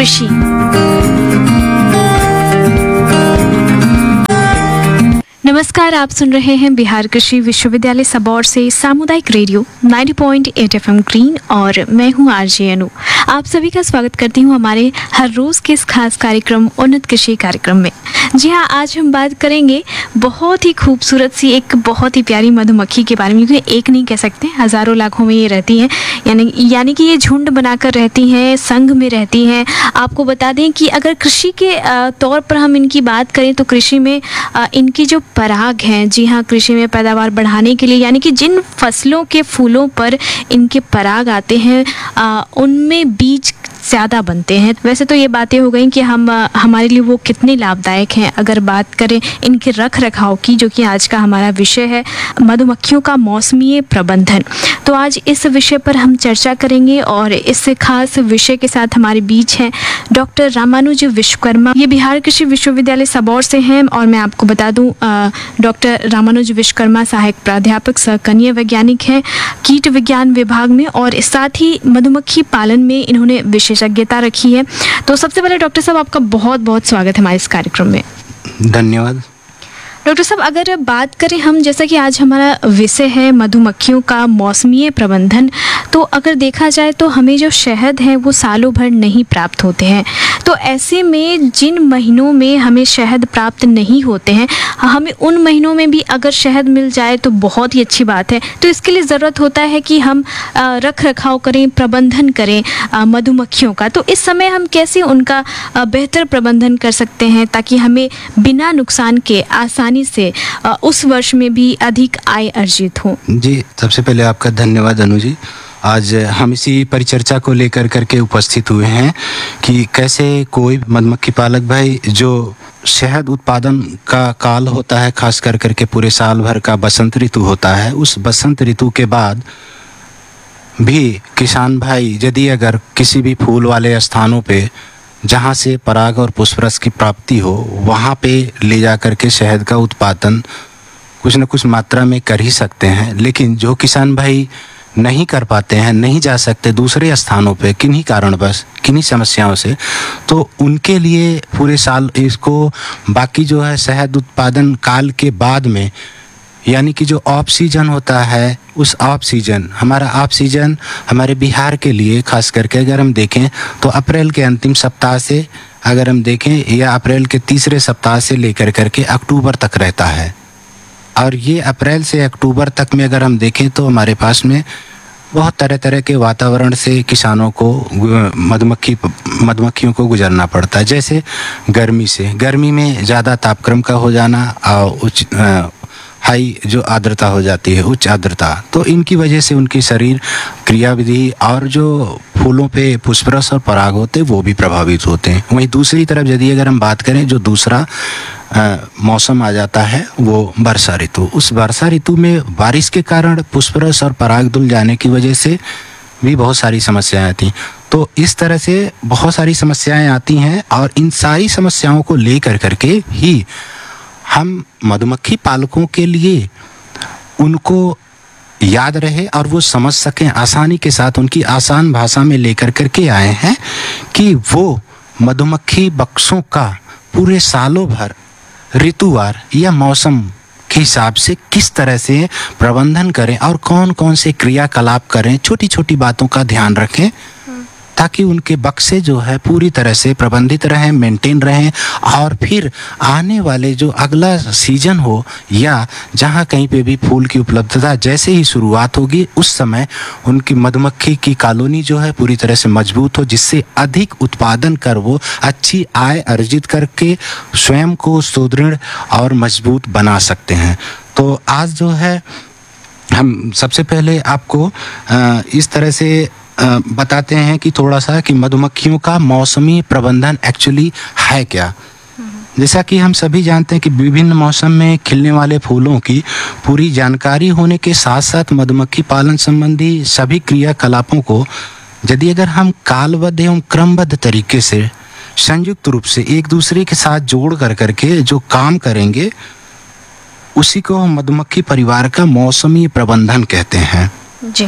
कृषि। नमस्कार, आप सुन रहे हैं बिहार कृषि विश्वविद्यालय सबौर से सामुदायिक रेडियो 90.8 FM ग्रीन और मैं हूं आरजे अनु। आप सभी का स्वागत करती हूं हमारे हर रोज के इस खास कार्यक्रम उन्नत कृषि कार्यक्रम में। जी हाँ, आज हम बात करेंगे बहुत ही खूबसूरत सी एक बहुत ही प्यारी मधुमक्खी के बारे में, क्योंकि एक नहीं कह सकते, हजारों लाखों में ये रहती हैं, यानी कि ये झुंड बनाकर रहती हैं, संघ में रहती हैं। आपको बता दें कि अगर कृषि के तौर पर हम इनकी बात करें तो कृषि में इनकी जो पराग हैं, जी हाँ, कृषि में पैदावार बढ़ाने के लिए, यानी कि जिन फसलों के फूलों पर इनके पराग आते हैं उनमें बीज ज़्यादा बनते हैं। वैसे तो ये बातें हो गई कि हमारे लिए वो कितने लाभदायक हैं। अगर बात करें इनके रख रखाव की, जो कि आज का हमारा विषय है, मधुमक्खियों का मौसमीय प्रबंधन, तो आज इस विषय पर हम चर्चा करेंगे। और इस खास विषय के साथ हमारे बीच हैं डॉक्टर रामानुज विश्वकर्मा। ये बिहार कृषि विश्वविद्यालय सबौर से हैं और मैं आपको बता दूं डॉक्टर रामानुज विश्वकर्मा सहायक प्राध्यापक सह कनीय वैज्ञानिक हैं कीट विज्ञान विभाग में, और साथ ही मधुमक्खी पालन में इन्होंने विशेषज्ञता रखी है। तो सबसे पहले डॉक्टर साहब, आपका बहुत बहुत स्वागत है हमारे इस कार्यक्रम में। धन्यवाद। डॉक्टर साहब, अगर बात करें हम, जैसा कि आज हमारा विषय है मधुमक्खियों का मौसमीय प्रबंधन, तो अगर देखा जाए तो हमें जो शहद है वो सालों भर नहीं प्राप्त होते हैं। तो ऐसे में जिन महीनों में हमें शहद प्राप्त नहीं होते हैं, हमें उन महीनों में भी अगर शहद मिल जाए तो बहुत ही अच्छी बात है। तो इसके लिए ज़रूरत होता है कि हम रख रखाव करें, प्रबंधन करें मधुमक्खियों का। तो इस समय हम कैसे उनका बेहतर प्रबंधन कर सकते हैं ताकि हमें बिना नुकसान के आसानी से उस वर्ष में भी अधिक आय अर्जित हो? जी, सबसे पहले आपका धन्यवाद अनु जी। आज हम इसी परिचर्चा को लेकर करके उपस्थित हुए हैं कि कैसे कोई मधुमक्खी पालक भाई, जो शहद उत्पादन का काल होता है, खास कर करके पूरे साल भर का बसंत ऋतु होता है, उस बसंत ऋतु के बाद भी किसान भाई यदि अगर किसी भी फूल वाले स्थानों पे जहाँ से पराग और पुष्परस की प्राप्ति हो, वहाँ पे ले जा कर के शहद का उत्पादन कुछ न कुछ मात्रा में कर ही सकते हैं। लेकिन जो किसान भाई नहीं कर पाते हैं, नहीं जा सकते दूसरे स्थानों पे किन्हीं कारणवश, किन्हीं समस्याओं से, तो उनके लिए पूरे साल इसको बाकी जो है शहद उत्पादन काल के बाद में, यानी कि जो ऑफ सीजन होता है, उस ऑफ सीजन, हमारा ऑफ सीजन हमारे बिहार के लिए खास करके अगर हम देखें तो अप्रैल के अंतिम सप्ताह से अगर हम देखें, या अप्रैल के तीसरे सप्ताह से लेकर करके अक्टूबर तक रहता है। और ये अप्रैल से अक्टूबर तक में अगर हम देखें तो हमारे पास में बहुत तरह तरह के वातावरण से किसानों को, मधुमक्खियों को गुजरना पड़ता है। जैसे गर्मी से, गर्मी में ज़्यादा तापक्रम का हो जाना और हाई जो आर्द्रता हो जाती है, उच्च आर्द्रता, तो इनकी वजह से उनकी शरीर क्रियाविधि और जो फूलों पे पुष्परस और पराग होते हैं वो भी प्रभावित होते हैं। वहीं दूसरी तरफ यदि अगर हम बात करें, जो दूसरा मौसम आ जाता है वो वर्षा ऋतु। उस वर्षा ऋतु में बारिश के कारण पुष्परस और पराग धुल जाने की वजह से भी बहुत सारी समस्याएं आती हैं। तो इस तरह से बहुत सारी समस्याएं आती हैं और इन सारी समस्याओं को लेकर करके ही हम मधुमक्खी पालकों के लिए उनको याद रहे और वो समझ सकें आसानी के साथ, उनकी आसान भाषा में लेकर करके आए हैं कि वो मधुमक्खी बक्सों का पूरे सालों भर ऋतुवार या मौसम के हिसाब से किस तरह से प्रबंधन करें और कौन कौन से क्रियाकलाप करें, छोटी छोटी बातों का ध्यान रखें ताकि उनके बक्से जो है पूरी तरह से प्रबंधित रहें, मेंटेन रहें, और फिर आने वाले जो अगला सीजन हो या जहाँ कहीं पे भी फूल की उपलब्धता जैसे ही शुरुआत होगी, उस समय उनकी मधुमक्खी की कॉलोनी जो है पूरी तरह से मजबूत हो, जिससे अधिक उत्पादन कर वो अच्छी आय अर्जित करके स्वयं को सुदृढ़ और मजबूत बना सकते हैं। तो आज जो है हम सबसे पहले आपको इस तरह से बताते हैं कि थोड़ा सा कि मधुमक्खियों का मौसमी प्रबंधन एक्चुअली है क्या। जैसा कि हम सभी जानते हैं कि विभिन्न मौसम में खिलने वाले फूलों की पूरी जानकारी होने के साथ साथ मधुमक्खी पालन संबंधी सभी क्रियाकलापों को यदि अगर हम कालबद्ध एवं क्रमबद्ध तरीके से संयुक्त रूप से एक दूसरे के साथ जोड़ कर करके जो काम करेंगे, उसी को मधुमक्खी परिवार का मौसमी प्रबंधन कहते हैं। जी।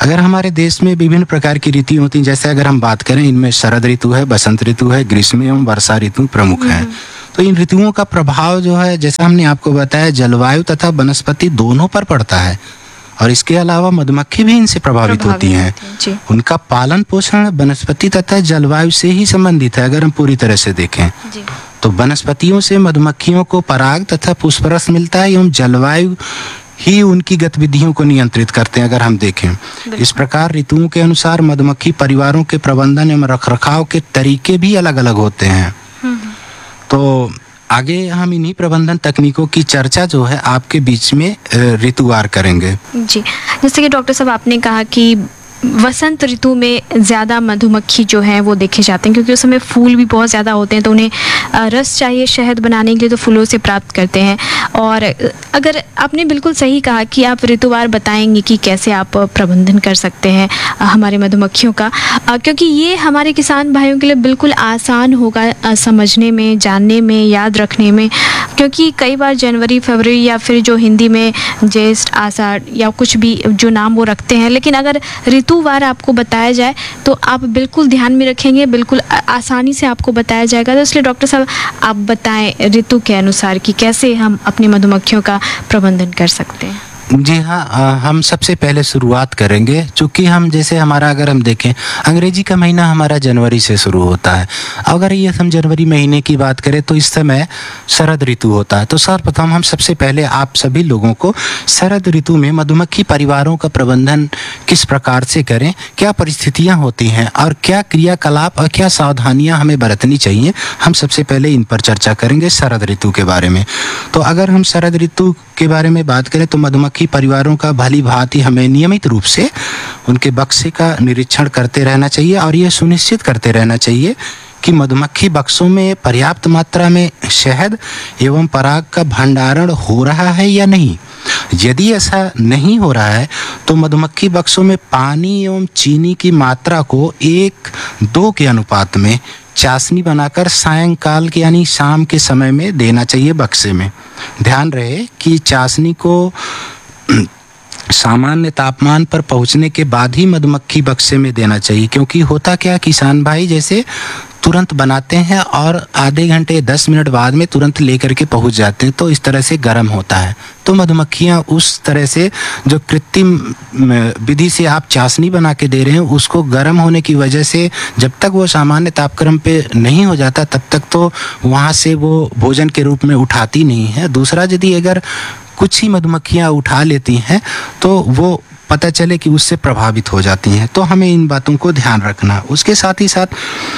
अगर हमारे देश में विभिन्न प्रकार की ऋतु होती हैं, जैसे अगर हम बात करें, इनमें शरद ऋतु है, बसंत ऋतु है, ग्रीष्म एवं वर्षा ऋतु प्रमुख है। तो इन ऋतुओं का प्रभाव जो है, जैसा हमने आपको बताया, जलवायु तथा वनस्पति दोनों पर पड़ता है। और इसके अलावा मधुमक्खी भी इनसे प्रभावित होती हैं। उनका पालन पोषण वनस्पति तथा जलवायु से ही संबंधित है। अगर हम पूरी तरह से देखें तो वनस्पतियों से मधुमक्खियों को पराग तथा पुष्परस मिलता है एवं जलवायु ही उनकी गतिविधियों को नियंत्रित करते हैं। अगर हम देखें इस प्रकार ऋतुओं के अनुसार मधुमक्खी परिवारों के प्रबंधन एवं रखरखाव के तरीके भी अलग अलग होते हैं। तो आगे हम इन्हीं प्रबंधन तकनीकों की चर्चा जो है आपके बीच में ऋतुवार करेंगे। जी, जैसे कि डॉक्टर साहब आपने कहा कि वसंत ऋतु में ज़्यादा मधुमक्खी जो है वो देखे जाते हैं, क्योंकि उस समय फूल भी बहुत ज़्यादा होते हैं, तो उन्हें रस चाहिए शहद बनाने के लिए, तो फूलों से प्राप्त करते हैं। और अगर आपने बिल्कुल सही कहा कि आप ऋतुवार बताएंगे कि कैसे आप प्रबंधन कर सकते हैं हमारे मधुमक्खियों का, क्योंकि ये हमारे किसान भाइयों के लिए बिल्कुल आसान होगा समझने में, जानने में, याद रखने में, क्योंकि कई बार जनवरी, फरवरी या फिर जो हिंदी में ज्येष्ठ, आषाढ़ या कुछ भी जो नाम वो रखते हैं, लेकिन अगर ऋतुवार आपको बताया जाए तो आप बिल्कुल ध्यान में रखेंगे, बिल्कुल आसानी से आपको बताया जाएगा। तो इसलिए डॉक्टर साहब आप बताएं ऋतु के अनुसार कि कैसे हम अपनी मधुमक्खियों का प्रबंधन कर सकते हैं। जी हाँ, हम सबसे पहले शुरुआत करेंगे, चूँकि हम जैसे हमारा अगर हम देखें अंग्रेजी का महीना हमारा जनवरी से शुरू होता है। अगर ये हम जनवरी महीने की बात करें तो इस समय शरद ऋतु होता है। तो सर्वप्रथम हम सबसे पहले आप सभी लोगों को शरद ऋतु में मधुमक्खी परिवारों का प्रबंधन किस प्रकार से करें, क्या परिस्थितियाँ होती हैं और क्या क्रियाकलाप और क्या सावधानियाँ हमें बरतनी चाहिए, हम सबसे पहले इन पर चर्चा करेंगे शरद ऋतु के बारे में। तो अगर हम शरद ऋतु के बारे में बात करें तो मधुमक्खी परिवारों का भली भांति हमें नियमित रूप से उनके बक्से का निरीक्षण करते रहना चाहिए और यह सुनिश्चित करते रहना चाहिए कि मधुमक्खी बक्सों में पर्याप्त मात्रा में शहद एवं पराग का भंडारण हो रहा है या नहीं। यदि ऐसा नहीं हो रहा है तो मधुमक्खी बक्सों में पानी एवं चीनी की मात्रा को 1:2 के अनुपात में चाशनी बनाकर सायंकाल के यानी शाम के समय में देना चाहिए बक्से में। ध्यान रहे कि चाशनी को सामान्य तापमान पर पहुंचने के बाद ही मधुमक्खी बक्से में देना चाहिए, क्योंकि होता क्या, किसान भाई जैसे तुरंत बनाते हैं और आधे घंटे 10 मिनट बाद में तुरंत लेकर के पहुंच जाते हैं, तो इस तरह से गर्म होता है। तो मधुमक्खियां उस तरह से जो कृत्रिम विधि से आप चाशनी बना के दे रहे हैं उसको गर्म होने की वजह से जब तक वो सामान्य तापक्रम पे नहीं हो जाता तब तक तो वहाँ से वो भोजन के रूप में उठाती नहीं है। दूसरा, यदि अगर कुछ ही मधुमक्खियां उठा लेती हैं तो वो पता चले कि उससे प्रभावित हो जाती हैं। तो हमें इन बातों को ध्यान रखना। उसके साथ ही साथ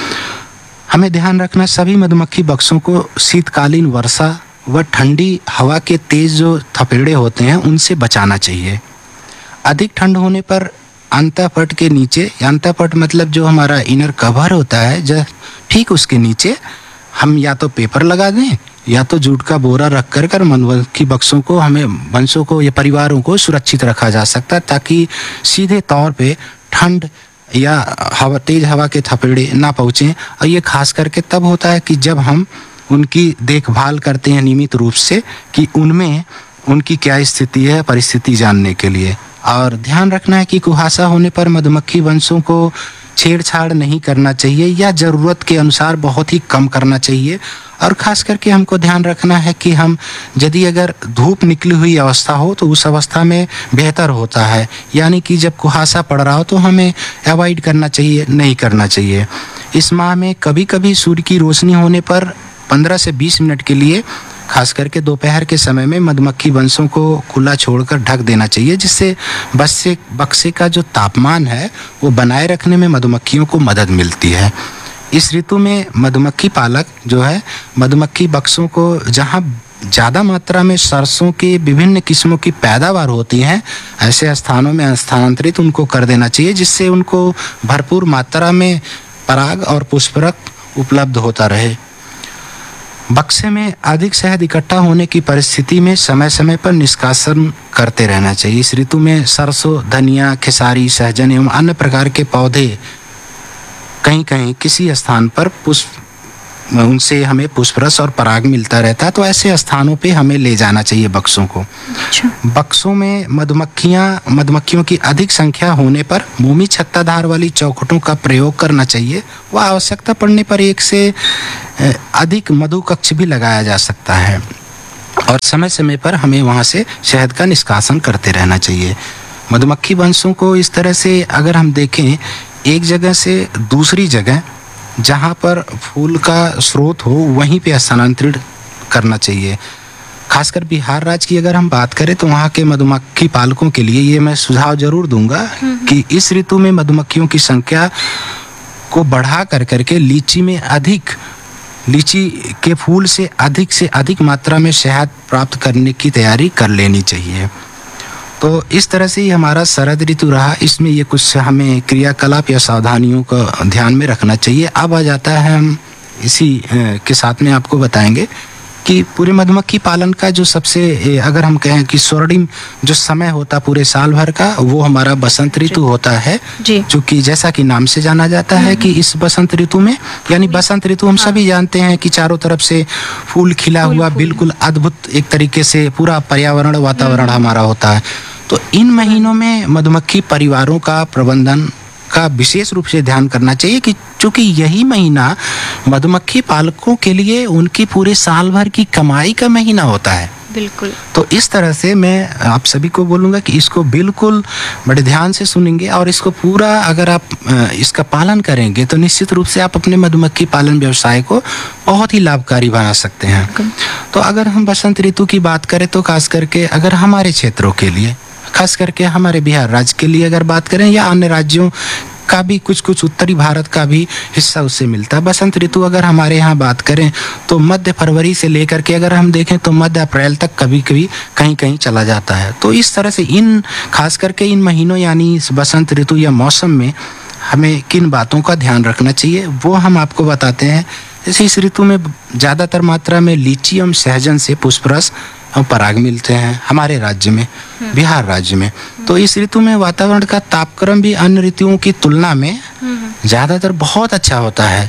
हमें ध्यान रखना सभी मधुमक्खी बक्सों को शीतकालीन वर्षा व ठंडी हवा के तेज जो थपेड़े होते हैं उनसे बचाना चाहिए। अधिक ठंड होने पर अंतःपट के नीचे, अंतःपट मतलब जो हमारा इनर कवर होता है, जो ठीक उसके नीचे हम या तो पेपर लगा दें या तो जूट का बोरा रख कर मधुमक्खी बक्सों को, हमें वंशों को या परिवारों को सुरक्षित रखा जा सकता है, ताकि सीधे तौर पे ठंड या हवा, तेज हवा के थपेड़े ना पहुँचें। और ये खास करके तब होता है कि जब हम उनकी देखभाल करते हैं नियमित रूप से कि उनमें उनकी क्या स्थिति है, परिस्थिति जानने के लिए। और ध्यान रखना है कि कुहासा होने पर मधुमक्खी वंशों को छेड़छाड़ नहीं करना चाहिए या ज़रूरत के अनुसार बहुत ही कम करना चाहिए। और ख़ास करके हमको ध्यान रखना है कि हम यदि अगर धूप निकली हुई अवस्था हो तो उस अवस्था में बेहतर होता है, यानी कि जब कुहासा पड़ रहा हो तो हमें अवॉइड करना चाहिए, नहीं करना चाहिए। इस माह में कभी कभी सूर्य की रोशनी होने पर 15 से 20 मिनट के लिए, खास करके दोपहर के समय में, मधुमक्खी वंशों को खुला छोड़कर ढक देना चाहिए, जिससे बक्से का जो तापमान है वो बनाए रखने में मधुमक्खियों को मदद मिलती है। इस ऋतु में मधुमक्खी पालक जो है मधुमक्खी बक्सों को जहाँ ज़्यादा मात्रा में सरसों की विभिन्न किस्मों की पैदावार होती हैं ऐसे स्थानों में स्थानांतरित उनको कर देना चाहिए, जिससे उनको भरपूर मात्रा में पराग और पुष्परक उपलब्ध होता रहे। बक्से में अधिक शहद इकट्ठा होने की परिस्थिति में समय समय पर निष्कासन करते रहना चाहिए। इस ऋतु में सरसों, धनिया, खेसारी, सहजन एवं अन्य प्रकार के पौधे कहीं कहीं किसी स्थान पर पुष्प उनसे हमें पुष्परस और पराग मिलता रहता है। तो ऐसे स्थानों पे हमें ले जाना चाहिए बक्सों को। अच्छा। बक्सों में मधुमक्खियों की अधिक संख्या होने पर मोमी छत्ताधार वाली चौखटों का प्रयोग करना चाहिए। व आवश्यकता पड़ने पर एक से अधिक मधु कक्ष भी लगाया जा सकता है और समय समय पर हमें वहाँ से शहद का निष्कासन करते रहना चाहिए। मधुमक्खी वंशों को इस तरह से अगर हम देखें, एक जगह से दूसरी जगह जहाँ पर फूल का स्रोत हो वहीं पे स्थानांतरित करना चाहिए। खासकर बिहार राज्य की अगर हम बात करें तो वहाँ के मधुमक्खी पालकों के लिए ये मैं सुझाव जरूर दूंगा कि इस ऋतु में मधुमक्खियों की संख्या को बढ़ा करके लीची के फूल से अधिक मात्रा में शहद प्राप्त करने की तैयारी कर लेनी चाहिए। तो इस तरह से ही हमारा शरद ऋतु रहा। इसमें ये कुछ हमें क्रियाकलाप या सावधानियों का ध्यान में रखना चाहिए। अब आ जाता है, हम इसी के साथ में आपको बताएंगे कि पूरे मधुमक्खी पालन का जो सबसे, अगर हम कहें कि स्वर्णिम जो समय होता पूरे साल भर का, वो हमारा बसंत ऋतु होता है। क्योंकि जैसा कि नाम से जाना जाता है कि इस बसंत ऋतु में, यानी बसंत ऋतु हम सभी जानते हैं कि चारों तरफ से फूल खिला हुआ बिल्कुल अद्भुत एक तरीके से पूरा पर्यावरण वातावरण हमारा होता है। तो इन महीनों में मधुमक्खी परिवारों का प्रबंधन का विशेष रूप से ध्यान करना चाहिए कि चूंकि यही महीना मधुमक्खी पालकों के लिए उनकी पूरे साल भर की कमाई का महीना होता है। बिल्कुल। तो इस तरह से मैं आप सभी को बोलूँगा कि इसको बिल्कुल बड़े ध्यान से सुनेंगे और इसको पूरा अगर आप इसका पालन करेंगे तो निश्चित रूप से आप अपने मधुमक्खी पालन व्यवसाय को बहुत ही लाभकारी बना सकते हैं। तो अगर हम बसंत ऋतु की बात करें तो खास करके अगर हमारे क्षेत्रों के लिए, खास करके हमारे बिहार राज्य के लिए अगर बात करें या अन्य राज्यों का भी कुछ उत्तरी भारत का भी हिस्सा उससे मिलता है। बसंत ऋतु अगर हमारे यहाँ बात करें तो मध्य फरवरी से लेकर के अगर हम देखें तो मध्य अप्रैल तक कभी कभी कहीं चला जाता है। तो इस तरह से खास करके इन महीनों यानी इस बसंत ऋतु या मौसम में हमें किन बातों का ध्यान रखना चाहिए वो हम आपको बताते हैं। जैसे इस ऋतु में ज़्यादातर मात्रा में लीची एवं सहजन से पुष्परस और पराग मिलते हैं हमारे राज्य में, बिहार राज्य में। तो इस ऋतु में वातावरण का तापक्रम भी अन्य ऋतुओं की तुलना में ज़्यादातर बहुत अच्छा होता है।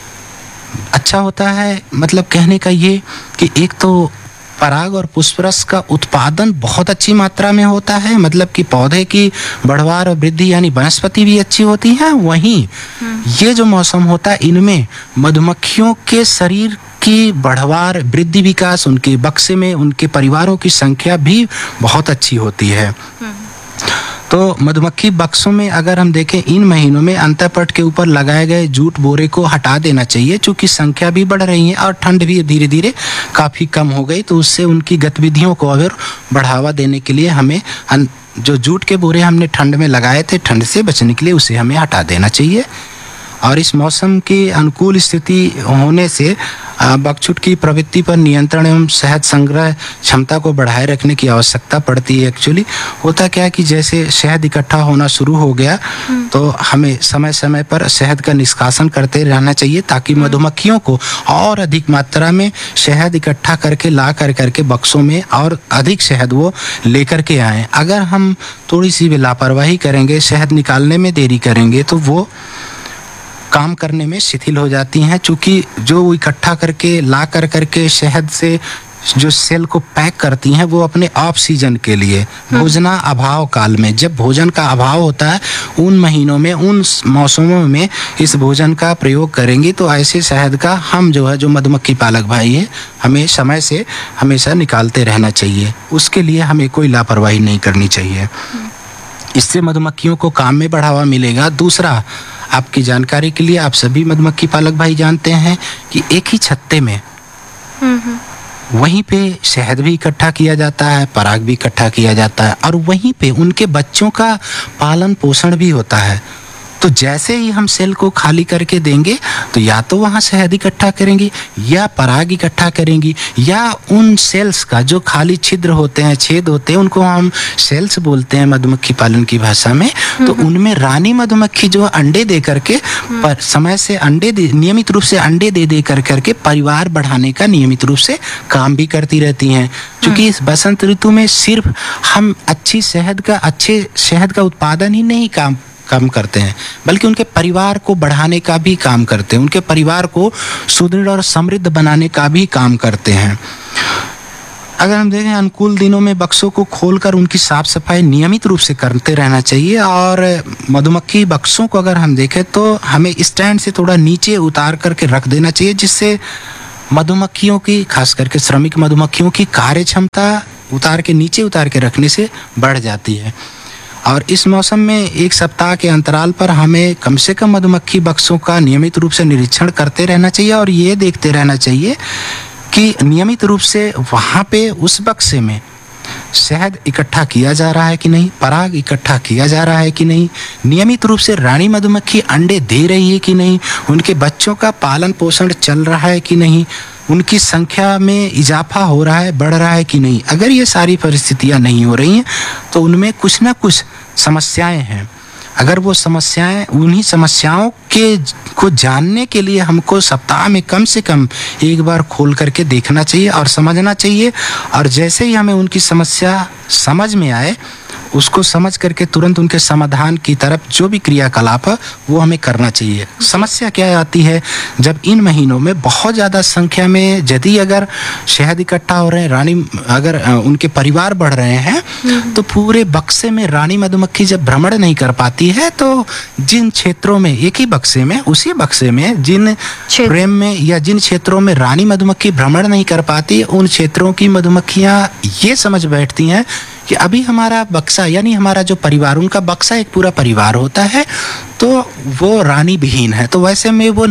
अच्छा होता है मतलब कहने का ये कि एक तो पराग और पुष्परस का उत्पादन बहुत अच्छी मात्रा में होता है, मतलब कि पौधे की बढ़वार और वृद्धि यानी वनस्पति भी अच्छी होती है। वहीं ये जो मौसम होता है इनमें मधुमक्खियों के शरीर की बढ़वार, वृद्धि, विकास, उनके बक्से में उनके परिवारों की संख्या भी बहुत अच्छी होती है। तो मधुमक्खी बक्सों में अगर हम देखें इन महीनों में अंतःपट के ऊपर लगाए गए जूट बोरे को हटा देना चाहिए, क्योंकि संख्या भी बढ़ रही है और ठंड भी धीरे धीरे काफ़ी कम हो गई। तो उससे उनकी गतिविधियों को अगर बढ़ावा देने के लिए हमें जो जूट के बोरे हमने ठंड में लगाए थे, ठंड से बचने के लिए उसे हमें हटा देना चाहिए। और इस मौसम की अनुकूल स्थिति होने से बकछुट की प्रवृत्ति पर नियंत्रण एवं शहद संग्रह क्षमता को बढ़ाए रखने की आवश्यकता पड़ती है। एक्चुअली होता क्या है कि जैसे शहद इकट्ठा होना शुरू हो गया तो हमें समय समय पर शहद का निष्कासन करते रहना चाहिए, ताकि मधुमक्खियों को और अधिक मात्रा में शहद इकट्ठा करके ला करके बक्सों में और अधिक शहद वो लेकर के आएँ। अगर हम थोड़ी सी भी लापरवाही करेंगे, शहद निकालने में देरी करेंगे, तो वो काम करने में शिथिल हो जाती हैं। चूँकि जो इकट्ठा करके ला करके शहद से जो सेल को पैक करती हैं वो अपने ऑफ सीजन के लिए भोजना अभाव काल में, जब भोजन का अभाव होता है उन महीनों में, उन मौसमों में इस भोजन का प्रयोग करेंगी। तो ऐसे शहद का हम जो मधुमक्खी पालक भाई है हमें समय से हमेशा निकालते रहना चाहिए। उसके लिए हमें कोई लापरवाही नहीं करनी चाहिए। इससे मधुमक्खियों को काम में बढ़ावा मिलेगा। दूसरा, आपकी जानकारी के लिए, आप सभी मधुमक्खी पालक भाई जानते हैं कि एक ही छत्ते में वहीं पे शहद भी इकट्ठा किया जाता है, पराग भी इकट्ठा किया जाता है और वहीं पे उनके बच्चों का पालन पोषण भी होता है। तो जैसे ही हम सेल को खाली करके देंगे तो या तो वहाँ शहद इकट्ठा करेंगी या पराग इकट्ठा करेंगी, या उन सेल्स का जो खाली छिद्र होते हैं, छेद होते हैं, उनको हम सेल्स बोलते हैं मधुमक्खी पालन की भाषा में। तो उनमें रानी मधुमक्खी जो अंडे दे करके पर समय से नियमित रूप से अंडे दे करके परिवार बढ़ाने का नियमित रूप से काम भी करती रहती हैं। क्योंकि इस बसंत ऋतु में सिर्फ हम अच्छे शहद का उत्पादन ही नहीं कम करते हैं, बल्कि उनके परिवार को बढ़ाने का भी काम करते हैं, उनके परिवार को सुदृढ़ और समृद्ध बनाने का भी काम करते हैं। अगर हम देखें, अनुकूल दिनों में बक्सों को खोलकर उनकी साफ सफाई नियमित रूप से करते रहना चाहिए। और मधुमक्खी बक्सों को अगर हम देखें तो हमें स्टैंड से थोड़ा नीचे उतार करके रख देना चाहिए, जिससे मधुमक्खियों की, खास करके श्रमिक मधुमक्खियों की कार्य क्षमता नीचे उतार के रखने से बढ़ जाती है। और इस मौसम में 1 सप्ताह के अंतराल पर हमें कम से कम मधुमक्खी बक्सों का नियमित रूप से निरीक्षण करते रहना चाहिए और ये देखते रहना चाहिए कि नियमित रूप से वहाँ पे उस बक्से में शहद इकट्ठा किया जा रहा है कि नहीं, पराग इकट्ठा किया जा रहा है कि नहीं, नियमित रूप से रानी मधुमक्खी अंडे दे रही है कि नहीं, उनके बच्चों का पालन पोषण चल रहा है कि नहीं, उनकी संख्या में इजाफा हो रहा है, बढ़ रहा है कि नहीं। अगर ये सारी परिस्थितियां नहीं हो रही हैं तो उनमें कुछ ना कुछ समस्याएं हैं। अगर वो समस्याएं, उन्हीं समस्याओं को जानने के लिए हमको सप्ताह में कम से कम एक बार खोल करके देखना चाहिए और समझना चाहिए। और जैसे ही हमें उनकी समस्या समझ में आए, उसको समझ करके तुरंत उनके समाधान की तरफ जो भी क्रियाकलाप है वो हमें करना चाहिए। समस्या क्या आती है, जब इन महीनों में बहुत ज़्यादा संख्या में यदि अगर शहद इकट्ठा हो रहे हैं, रानी अगर उनके परिवार बढ़ रहे हैं, तो पूरे बक्से में रानी मधुमक्खी जब भ्रमण नहीं कर पाती है, तो जिन क्षेत्रों में, एक ही बक्से में, उसी बक्से में जिन फ्रेम में या जिन क्षेत्रों में रानी मधुमक्खी भ्रमण नहीं कर पाती, उन क्षेत्रों की मधुमक्खियाँ ये समझ बैठती हैं कि अभी हमारा बक्सा, यानी हमारा जो परिवार, उनका बक्सा एक पूरा परिवार होता है, तो वो रानी विहीन है। तो वैसे में वो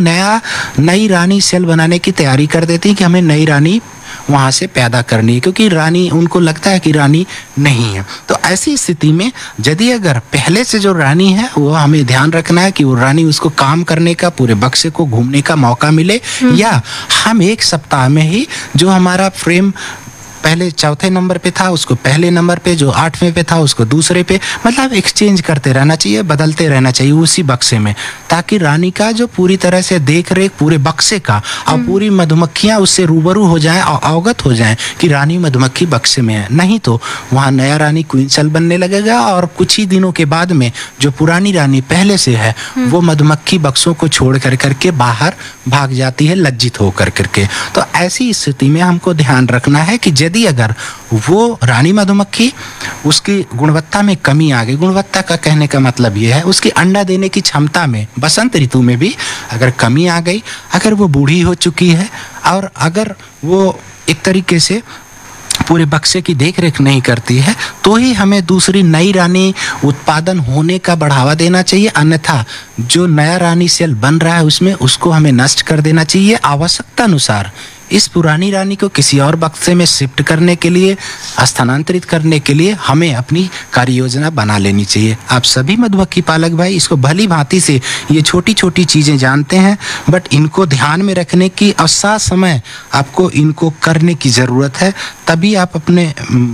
नई रानी सेल बनाने की तैयारी कर देती है कि हमें नई रानी वहाँ से पैदा करनी है, क्योंकि रानी, उनको लगता है कि रानी नहीं है। तो ऐसी स्थिति में यदि अगर पहले से जो रानी है, वो हमें ध्यान रखना है कि वो रानी, उसको काम करने का, पूरे बक्से को घूमने का मौका मिले, या हम 1 सप्ताह में ही जो हमारा फ्रेम पहले 4थे नंबर पे था उसको पहले नंबर पे, जो 8वें पे था उसको दूसरे पे, मतलब एक्सचेंज करते रहना चाहिए, बदलते रहना चाहिए उसी बक्से में, ताकि रानी का जो पूरी तरह से देख रेख पूरे बक्से का और पूरी मधुमक्खियां उससे रूबरू हो जाएं और अवगत हो जाएं कि रानी मधुमक्खी बक्से में है। नहीं तो वहाँ नया रानी क्वीन सेल बनने लगेगा और कुछ ही दिनों के बाद में जो पुरानी रानी पहले से है वो मधुमक्खी बक्सों को छोड़ कर करके बाहर भाग जाती है, लज्जित होकर करके। तो ऐसी स्थिति में हमको ध्यान रखना है कि यदि अगर वो रानी मधुमक्खी, उसकी गुणवत्ता में कमी आ गई, गुणवत्ता का कहने का मतलब ये है उसकी अंडा देने की क्षमता में बसंत ऋतु में भी अगर कमी आ गई, अगर वो बूढ़ी हो चुकी है और अगर वो एक तरीके से पूरे बक्से की देखरेख नहीं करती है, तो ही हमें दूसरी नई रानी उत्पादन होने का बढ़ावा देना चाहिए। अन्यथा जो नया रानी सेल बन रहा है उसमें उसको हमें नष्ट कर देना चाहिए। आवश्यकता अनुसार इस पुरानी रानी को किसी और बक्से में शिफ्ट करने के लिए, स्थानांतरित करने के लिए हमें अपनी कार्य योजना बना लेनी चाहिए। आप सभी मधुमक्खी पालक भाई इसको भली भांति से ये छोटी छोटी चीज़ें जानते हैं, बट इनको ध्यान में रखने की और साथ समय आपको इनको करने की ज़रूरत है। तभी आप अपने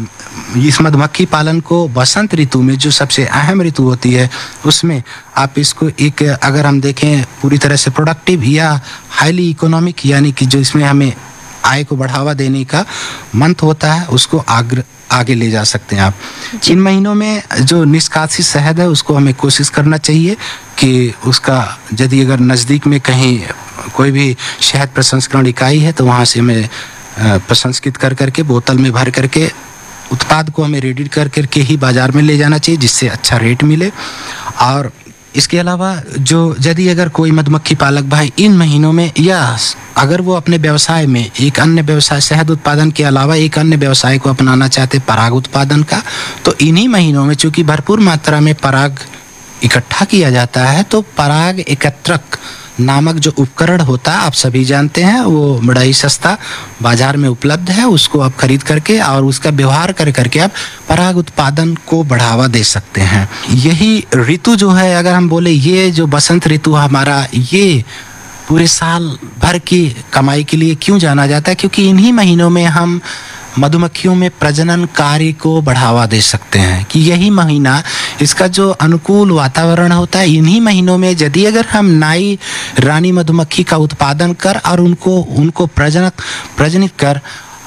इस मधुमक्खी पालन को बसंत ऋतु में, जो सबसे अहम ऋतु होती है, उसमें आप इसको एक, अगर हम देखें पूरी तरह से प्रोडक्टिव या हाईली इकोनॉमिक, यानी कि जो इसमें हमें आय को बढ़ावा देने का मंथ होता है, उसको आगे ले जा सकते हैं आप। इन महीनों में जो निष्कासित शहद है उसको हमें कोशिश करना चाहिए कि उसका, यदि अगर नज़दीक में कहीं कोई भी शहद प्रसंस्करण इकाई है तो वहाँ से हमें प्रसंस्कृत कर करके बोतल में भर करके उत्पाद को हमें रेडी कर करके ही बाज़ार में ले जाना चाहिए, जिससे अच्छा रेट मिले। और इसके अलावा जो यदि अगर कोई मधुमक्खी पालक भाई इन महीनों में, या अगर वो अपने व्यवसाय में एक अन्य व्यवसाय, शहद उत्पादन के अलावा एक अन्य व्यवसाय को अपनाना चाहते पराग उत्पादन का, तो इन्हीं महीनों में चूँकि भरपूर मात्रा में पराग इकट्ठा किया जाता है, तो पराग एकत्रक नामक जो उपकरण होता है, आप सभी जानते हैं, वो बड़ा ही सस्ता बाजार में उपलब्ध है। उसको आप खरीद करके और उसका व्यवहार कर करके आप पराग उत्पादन को बढ़ावा दे सकते हैं। यही ऋतु जो है, अगर हम बोले ये जो बसंत ऋतु हमारा, ये पूरे साल भर की कमाई के लिए क्यों जाना जाता है, क्योंकि इन्हीं महीनों में हम मधुमक्खियों में प्रजनन कार्य को बढ़ावा दे सकते हैं। कि यही महीना, इसका जो अनुकूल वातावरण होता है, इन्हीं महीनों में यदि अगर हम नई रानी मधुमक्खी का उत्पादन कर और उनको प्रजनित कर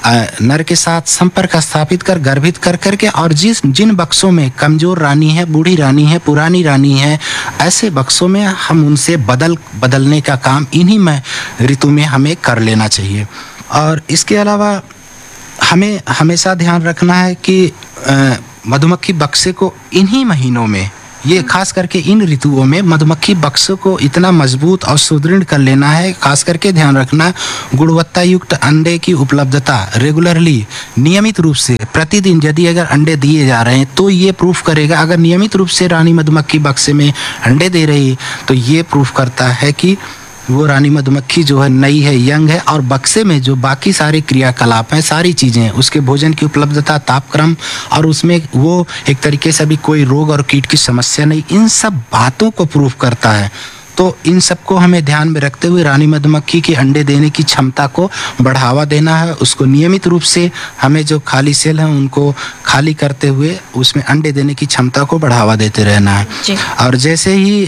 नर के साथ संपर्क स्थापित कर गर्भित कर करके, और जिन बक्सों में कमजोर रानी है, बूढ़ी रानी है, पुरानी रानी है, ऐसे बक्सों में हम उनसे बदलने का काम इन्हीं में ऋतु में हमें कर लेना चाहिए। और इसके अलावा हमें हमेशा ध्यान रखना है कि मधुमक्खी बक्से को इन्हीं महीनों में, ये खास करके इन ऋतुओं में मधुमक्खी बक्सों को इतना मजबूत और सुदृढ़ कर लेना है। खास करके ध्यान रखना, गुणवत्ता युक्त अंडे की उपलब्धता रेगुलरली, नियमित रूप से प्रतिदिन यदि अगर अंडे दिए जा रहे हैं तो ये प्रूफ करेगा, अगर नियमित रूप से रानी मधुमक्खी बक्से में अंडे दे रही है तो ये प्रूफ करता है कि वो रानी मधुमक्खी जो है नई है, यंग है, और बक्से में जो बाकी सारे क्रियाकलाप हैं, सारी चीज़ें, उसके भोजन की उपलब्धता, तापक्रम, और उसमें वो एक तरीके से अभी कोई रोग और कीट की समस्या नहीं, इन सब बातों को प्रूफ करता है। तो इन सबको हमें ध्यान में रखते हुए रानी मधुमक्खी के अंडे देने की क्षमता को बढ़ावा देना है। उसको नियमित रूप से हमें जो खाली सेल हैं उनको खाली करते हुए उसमें अंडे देने की क्षमता को बढ़ावा देते रहना है। और जैसे ही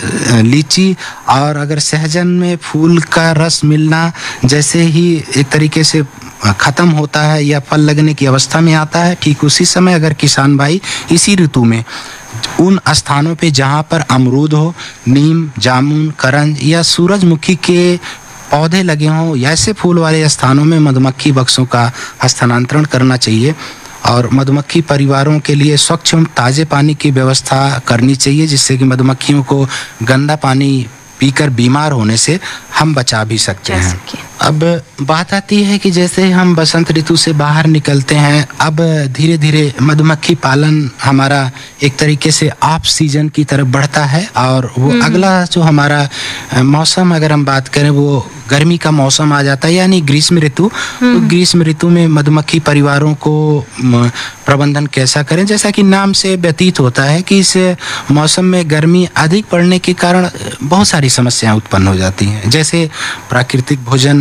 लीची और अगर सहजन में फूल का रस मिलना जैसे ही एक तरीके से ख़त्म होता है या फल लगने की अवस्था में आता है, ठीक उसी समय अगर किसान भाई इसी ऋतु में उन स्थानों पे जहाँ पर अमरूद हो, नीम, जामुन, करंज या सूरजमुखी के पौधे लगे हों, या ऐसे फूल वाले स्थानों में मधुमक्खी बक्सों का हस्तांतरण करना चाहिए। और मधुमक्खी परिवारों के लिए स्वच्छ एवं ताज़े पानी की व्यवस्था करनी चाहिए, जिससे कि मधुमक्खियों को गंदा पानी पीकर बीमार होने से हम बचा भी सकते हैं। अब बात आती है कि जैसे हम बसंत ऋतु से बाहर निकलते हैं, अब धीरे धीरे मधुमक्खी पालन हमारा एक तरीके से ऑफ सीजन की तरफ बढ़ता है, और वो अगला जो हमारा मौसम अगर हम बात करें वो गर्मी का मौसम आ जाता है, यानी ग्रीष्म ऋतु। तो ग्रीष्म ऋतु में मधुमक्खी परिवारों को प्रबंधन कैसा करें, जैसा कि नाम से व्यतीत होता है कि इस मौसम में गर्मी अधिक पड़ने के कारण बहुत सारी समस्याएं उत्पन्न हो जाती हैं, जैसे प्राकृतिक भोजन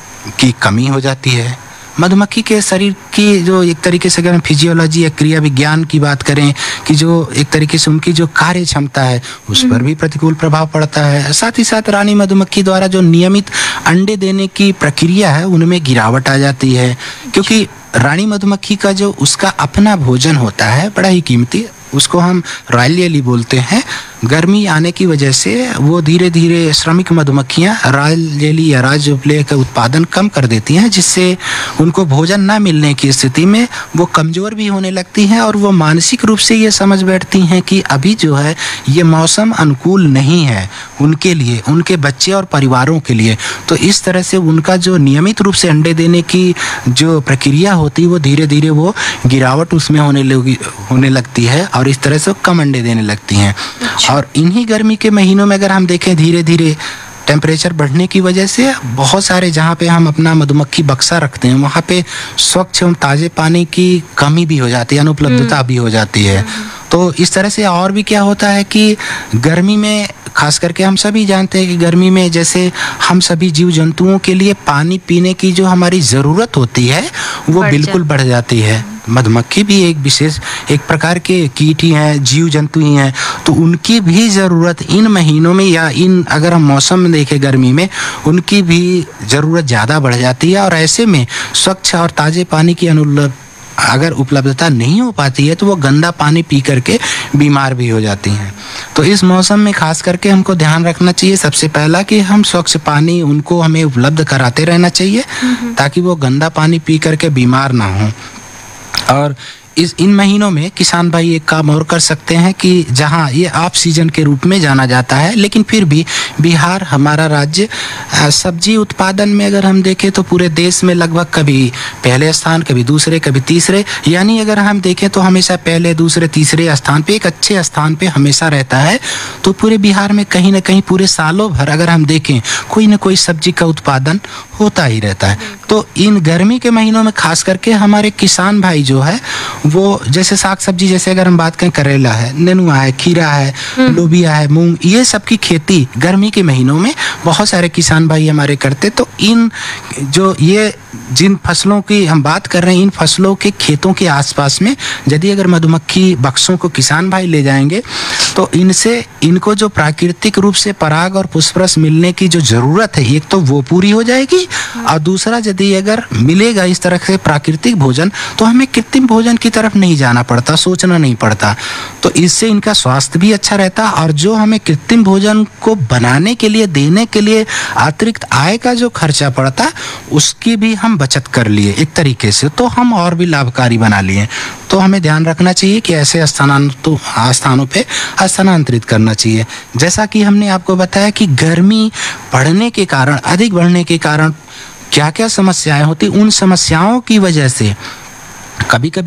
की कमी हो जाती है। मधुमक्खी के शरीर की जो एक तरीके से अगर फिजियोलॉजी या क्रिया विज्ञान की बात करें कि जो एक तरीके से उनकी जो कार्य क्षमता है उस पर भी प्रतिकूल प्रभाव पड़ता है। साथ ही साथ रानी मधुमक्खी द्वारा जो नियमित अंडे देने की प्रक्रिया है उनमें गिरावट आ जाती है, क्योंकि रानी मधुमक्खी का जो उसका अपना भोजन होता है बड़ा ही कीमती, उसको हम रॉयल जेली बोलते हैं। गर्मी आने की वजह से वो धीरे धीरे श्रमिक मधुमक्खियाँ रॉयल जेली या राजउपलेय का उत्पादन कम कर देती हैं, जिससे उनको भोजन ना मिलने की स्थिति में वो कमज़ोर भी होने लगती हैं, और वो मानसिक रूप से ये समझ बैठती हैं कि अभी जो है ये मौसम अनुकूल नहीं है उनके लिए, उनके बच्चे और परिवारों के लिए। तो इस तरह से उनका जो नियमित रूप से अंडे देने की जो प्रक्रिया होती है वो धीरे धीरे वो गिरावट उसमें होने लगती है, और इस तरह से कम अंडे देने लगती हैं। और इन्हीं गर्मी के महीनों में अगर हम देखें धीरे धीरे टेम्परेचर बढ़ने की वजह से बहुत सारे जहाँ पे हम अपना मधुमक्खी बक्सा रखते हैं वहाँ पे स्वच्छ एवं ताज़े पानी की कमी भी हो जाती है, अनुपलब्धता भी हो जाती है। तो इस तरह से और भी क्या होता है कि गर्मी में खास करके हम सभी जानते हैं कि गर्मी में जैसे हम सभी जीव जंतुओं के लिए पानी पीने की जो हमारी ज़रूरत होती है वो बिल्कुल बढ़ जाती है। मधुमक्खी भी एक विशेष एक प्रकार के कीट ही हैं, जीव जंतु ही हैं, तो उनकी भी ज़रूरत इन महीनों में या इन अगर हम मौसम में देखें गर्मी में उनकी भी ज़रूरत ज़्यादा बढ़ जाती है। और ऐसे में स्वच्छ और ताज़े पानी की अगर उपलब्धता नहीं हो पाती है तो वो गंदा पानी पी करके बीमार भी हो जाती हैं। तो इस मौसम में खास करके हमको ध्यान रखना चाहिए सबसे पहला कि हम स्वच्छ पानी उनको हमें उपलब्ध कराते रहना चाहिए ताकि वो गंदा पानी पी करके बीमार ना हो। और इन महीनों में किसान भाई एक काम और कर सकते हैं कि जहां ये ऑफ सीजन के रूप में जाना जाता है, लेकिन फिर भी बिहार हमारा राज्य सब्जी उत्पादन में अगर हम देखें तो पूरे देश में लगभग कभी पहले स्थान, कभी दूसरे, कभी तीसरे, यानी अगर हम देखें तो हमेशा पहले, दूसरे, तीसरे स्थान पे, एक अच्छे स्थान पे हमेशा रहता है। तो पूरे बिहार में कहीं ना कहीं पूरे सालों भर अगर हम देखें कोई ना कोई सब्जी का उत्पादन होता ही रहता है। तो इन गर्मी के महीनों में खास करके हमारे किसान भाई जो है वो जैसे साग सब्जी, जैसे अगर हम बात करें करेला है, नेनुआ है, खीरा है, लोबिया है, मूंग, ये सब की खेती गर्मी के महीनों में बहुत सारे किसान भाई हमारे करते। तो इन जो ये जिन फसलों की हम बात कर रहे हैं इन फसलों के खेतों के आसपास में यदि अगर मधुमक्खी बक्सों को किसान भाई ले जाएंगे तो इनको जो प्राकृतिक रूप से पराग और पुष्परस मिलने की जो ज़रूरत है एक तो वो पूरी हो जाएगी, और दूसरा यदि अगर मिलेगा इस तरह से प्राकृतिक भोजन, तो हमें कृत्रिम भोजन की तरफ नहीं जाना पड़ता, सोचना नहीं पड़ता। तो इससे इनका स्वास्थ्य भी अच्छा रहता, और जो हमें कृत्रिम भोजन को बनाने के लिए, देने के लिए अतिरिक्त आय का जो खर्चा पड़ता, उसकी भी हम बचत कर लिए एक तरीके से, तो हम और भी लाभकारी बना लिए। तो हमें ध्यान रखना चाहिए कि ऐसे स्थानों पे स्थानांतरित करना चाहिए। जैसा कि हमने आपको बताया कि गर्मी बढ़ने के कारण, अधिक बढ़ने के कारण क्या क्या समस्याएं होती, उन समस्याओं की वजह से कभी कभी